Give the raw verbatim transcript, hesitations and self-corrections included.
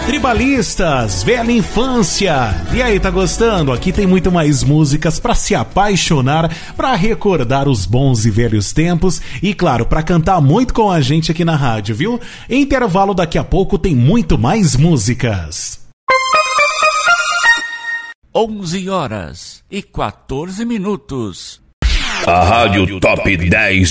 Tribalistas, velha infância. E aí, tá gostando? Aqui tem muito mais músicas pra se apaixonar, pra recordar os bons e velhos tempos e, claro, pra cantar muito com a gente aqui na rádio, viu? Intervalo, daqui a pouco tem muito mais músicas. onze horas e quatorze minutos. A Rádio Top dez